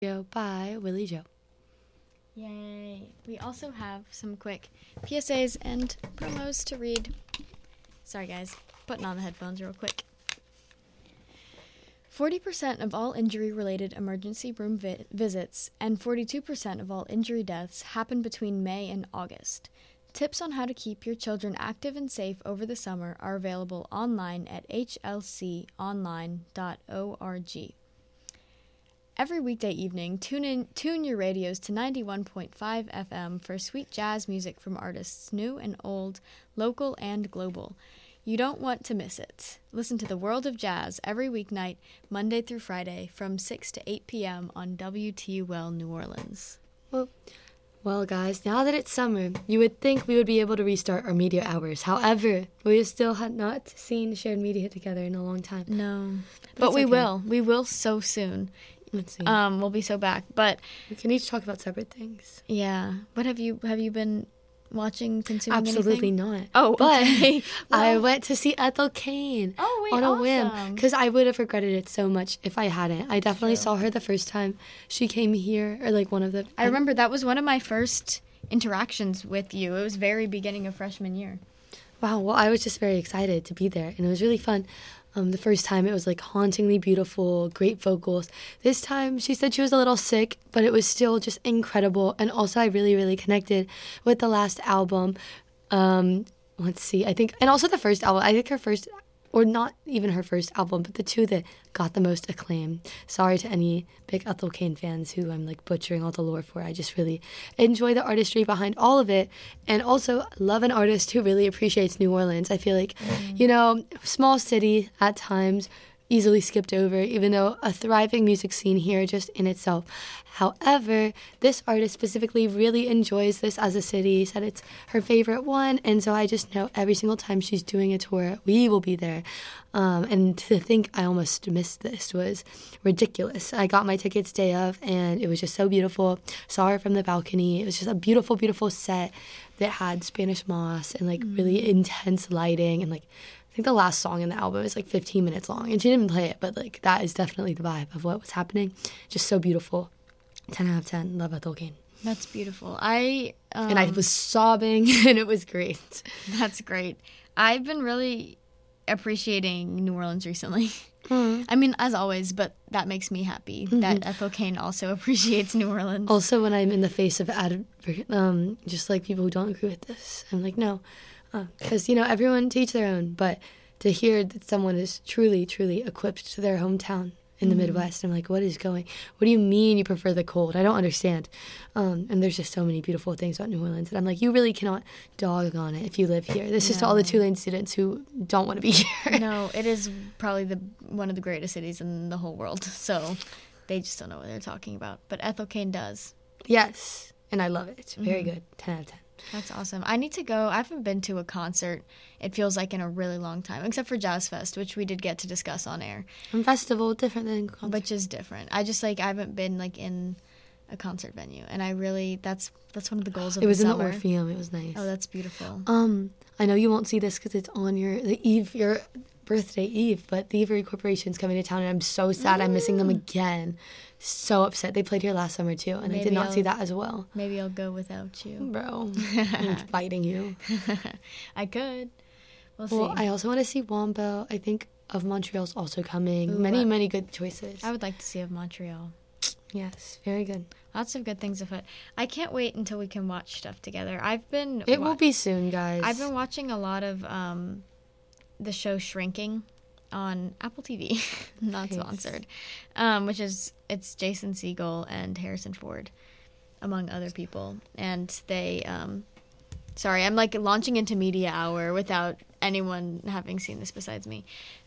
by Willie Joe. Yay. We also have some quick PSAs and promos to read. Sorry, guys. Putting on the headphones real quick. 40% of all injury-related emergency room visits and 42% of all injury deaths happen between May and August. Tips on how to keep your children active and safe over the summer are available online at hlconline.org. Every weekday evening, tune your radios to 91.5 FM for sweet jazz music from artists new and old, local and global. You don't want to miss it. Listen to the World of Jazz every weeknight, Monday through Friday, from 6 to 8 p.m. on WTUL New Orleans. Well, guys, now that it's summer, you would think we would be able to restart our media hours. However, we still had not seen shared media together in a long time. No. But we will. We will so soon. Let's see. We'll be so back. But we can each talk about separate things. Yeah. What have you been watching, consuming Absolutely anything? not. Oh, but okay. I went to see Ethel Cain on a whim because I would have regretted it so much if I hadn't. I definitely saw her the first time she came here, or like one of the. I remember that was one of my first interactions with you. It was very beginning of freshman year. Wow. Well, I was just very excited to be there, and it was really fun. The first time it was like hauntingly beautiful, great vocals. This time she said she was a little sick, but it was still just incredible. And also I really, really connected with the last album. Let's see, and also the first album. I think her first, or not even her first album, but the two that got the most acclaim. Sorry to any big Ethel Cain fans who I'm like butchering all the lore for. I just really enjoy the artistry behind all of it, and also love an artist who really appreciates New Orleans. I feel like, small city at times, easily skipped over, even though a thriving music scene here just in itself. However, this artist specifically really enjoys this as a city, said it's her favorite one, and so I just know every single time she's doing a tour, we will be there. And to think I almost missed this was ridiculous. I got my tickets day of, and it was just so beautiful. Saw her from the balcony. It was just a beautiful, beautiful set that had Spanish moss and like really intense lighting, and like I think the last song in the album is like 15 minutes long, and she didn't play it, but like that is definitely the vibe of what was happening. Just so beautiful. 10 out of 10. Love Ethel Cain. That's beautiful. And I was sobbing, and it was great. That's great. I've been really appreciating New Orleans recently. Mm. I mean, as always, but that makes me happy that Ethel Cain also appreciates New Orleans. Also, when I'm in the face of just like people who don't agree with this, I'm like, no. Because, everyone to each their own, but to hear that someone is truly, truly equipped to their hometown in the Midwest, I'm like, what do you mean you prefer the cold? I don't understand. And there's just so many beautiful things about New Orleans, and I'm like, you really cannot dog on it if you live here. This is to all the Tulane students who don't want to be here. No, it is probably one of the greatest cities in the whole world, so they just don't know what they're talking about. But Ethel Cain does. Yes, and I love it. It's very good. 10 out of 10. That's awesome. I need to go. I haven't been to a concert, it feels like, in a really long time, except for Jazz Fest, which we did get to discuss on air. And festival, different than concert. Which is different. I just, I haven't been, in a concert venue, and I really, that's one of the goals of the summer. It was in the Orpheum. It was nice. Oh, that's beautiful. I know you won't see this because it's on your birthday eve, but the Thievery Corporation's coming to town, and I'm so sad I'm missing them again. So upset. They played here last summer too, and I did not see that as well. Maybe I'll go without you. Bro, I'm fighting you. I could. We'll see. Well, I also want to see Wombo. I think Of Montreal's also coming. Ooh, many good choices. I would like to see Of Montreal. Yes, very good. Lots of good things afoot. I can't wait until we can watch stuff together. It will be soon, guys. I've been watching a lot of the show Shrinking on Apple TV, not sponsored, it's Jason Segel and Harrison Ford, among other people, and they, sorry, I'm launching into media hour without anyone having seen this besides me,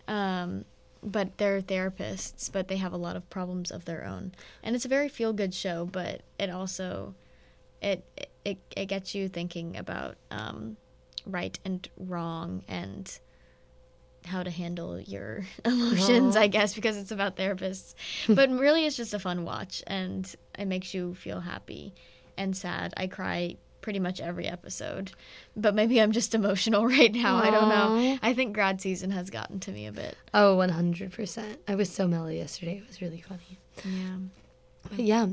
but they're therapists, but they have a lot of problems of their own, and it's a very feel-good show, but it also, it gets you thinking about right and wrong and how to handle your emotions, I guess, because it's about therapists. But really, it's just a fun watch, and it makes you feel happy and sad. I cry pretty much every episode, but maybe I'm just emotional right now. I don't know. I think grad season has gotten to me a bit. Oh, 100%. I was so mellow yesterday. It was really funny. Yeah. But yeah,